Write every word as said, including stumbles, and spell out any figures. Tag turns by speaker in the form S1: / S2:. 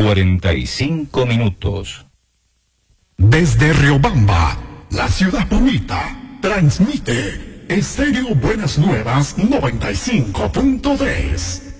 S1: cuarenta y cinco minutos.
S2: Desde Riobamba, la ciudad bonita, transmite Estéreo Buenas Nuevas noventa y cinco punto tres.